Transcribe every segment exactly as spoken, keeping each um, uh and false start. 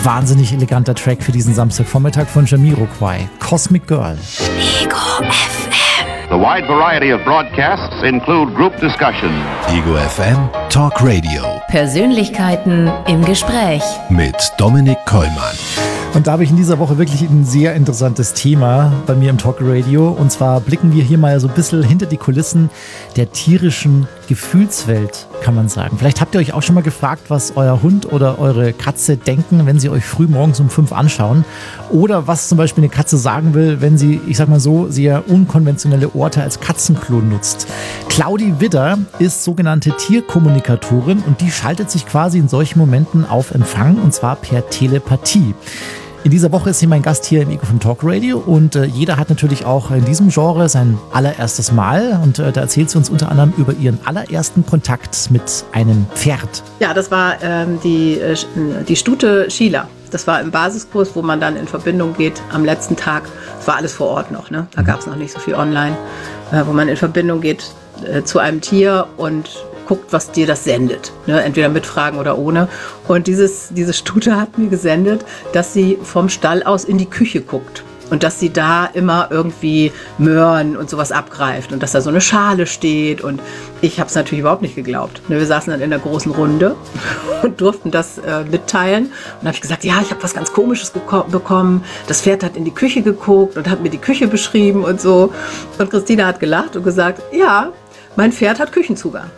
wahnsinnig eleganter Track für diesen Samstagvormittag von Jamiroquai, Cosmic Girl. Ego F M. The wide variety of broadcasts include group discussion. Ego F M Talk Radio. Persönlichkeiten im Gespräch. Mit Dominik Kollmann. Und da habe ich in dieser Woche wirklich ein sehr interessantes Thema bei mir im Talk Radio. Und zwar blicken wir hier mal so ein bisschen hinter die Kulissen der tierischen Gefühlswelt, kann man sagen. Vielleicht habt ihr euch auch schon mal gefragt, was euer Hund oder eure Katze denken, wenn sie euch früh morgens um fünf anschauen. Oder was zum Beispiel eine Katze sagen will, wenn sie, ich sag mal so, sehr unkonventionelle Orte als Katzenklo nutzt. Claudi Widder ist sogenannte Tierkommunikatorin und die schaltet sich quasi in solchen Momenten auf Empfang, und zwar per Telepathie. In dieser Woche ist sie mein Gast hier im Ego vom Talk Radio und äh, jeder hat natürlich auch in diesem Genre sein allererstes Mal und äh, da erzählt sie uns unter anderem über ihren allerersten Kontakt mit einem Pferd. Ja, das war ähm, die, äh, die Stute Sheila. Das war im Basiskurs, wo man dann in Verbindung geht am letzten Tag. Das war alles vor Ort noch, ne? Da gab es noch nicht so viel online, äh, wo man in Verbindung geht äh, zu einem Tier und guckt, was dir das sendet. Ne? Entweder mit Fragen oder ohne. Und dieses, diese Stute hat mir gesendet, dass sie vom Stall aus in die Küche guckt. Und dass sie da immer irgendwie Möhren und sowas abgreift. Und dass da so eine Schale steht. Und ich habe es natürlich überhaupt nicht geglaubt. Ne? Wir saßen dann in der großen Runde und durften das äh, mitteilen. Und da habe ich gesagt, ja, ich habe was ganz Komisches geko- bekommen. Das Pferd hat in die Küche geguckt und hat mir die Küche beschrieben und so. Und Christina hat gelacht und gesagt, ja, mein Pferd hat Küchenzugang.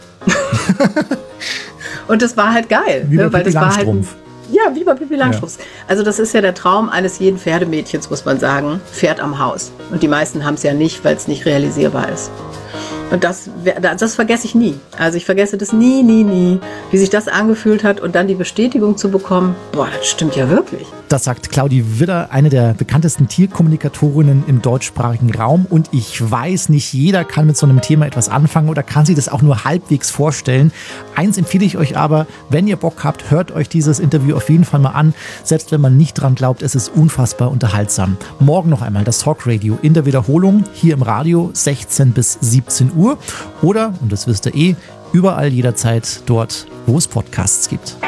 Und das war halt geil, wie ne? bei Weil das war halt ein, Langstrumpf. ja, wie bei Pippi Langstrumpf. Ja. Also das ist ja der Traum eines jeden Pferdemädchens, muss man sagen, Pferd am Haus. Und die meisten haben es ja nicht, weil es nicht realisierbar ist. Und das, das vergesse ich nie. Also ich vergesse das nie, nie, nie, wie sich das angefühlt hat und dann die Bestätigung zu bekommen, boah, das stimmt ja wirklich. Das sagt Claudi Widder, eine der bekanntesten Tierkommunikatorinnen im deutschsprachigen Raum. Und ich weiß, nicht jeder kann mit so einem Thema etwas anfangen oder kann sich das auch nur halbwegs vorstellen. Eins empfehle ich euch aber, wenn ihr Bock habt, hört euch dieses Interview auf jeden Fall mal an. Selbst wenn man nicht dran glaubt, es ist unfassbar unterhaltsam. Morgen noch einmal das Talk Radio in der Wiederholung hier im Radio sechzehn bis siebzehn Uhr. Oder, und das wisst ihr eh, überall jederzeit dort, wo es Podcasts gibt.